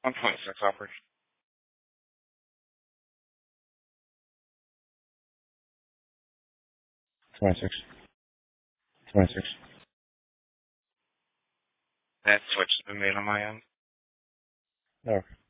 1.6 operation. 26. 26. That switch has been made on my end. Okay.